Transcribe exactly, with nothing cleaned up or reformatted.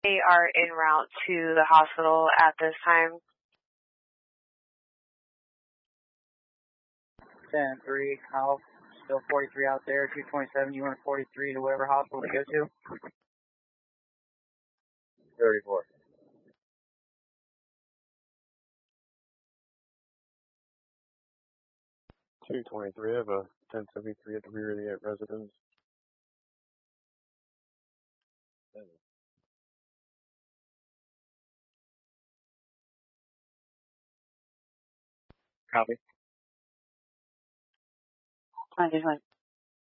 They are en route to the hospital at this time. ten three, Alf, still forty-three out there, two twenty-seven, you want forty-three to whatever hospital to go to? thirty-four. two twenty-three, I have a ten seventy-three at the rear of the residence. Copy. I just went